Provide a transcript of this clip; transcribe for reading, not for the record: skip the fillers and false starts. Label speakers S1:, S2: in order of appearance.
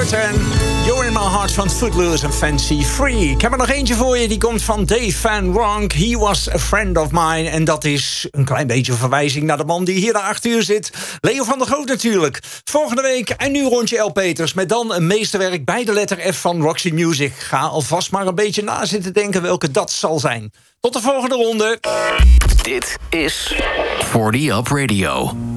S1: Heart en You're in My Heart van Footloose en Fancy Free. Ik heb er nog eentje voor je, die komt van Dave Van Ronk. He was a friend of mine. En dat is een klein beetje een verwijzing naar de man die hier naar 8 uur zit. Leo van der Groot natuurlijk. Volgende week een nieuw rondje L. Peters met dan een meesterwerk bij de letter F van Roxy Music. Ga alvast maar een beetje na zitten denken welke dat zal zijn. Tot de volgende ronde.
S2: Dit is 40 Up Radio.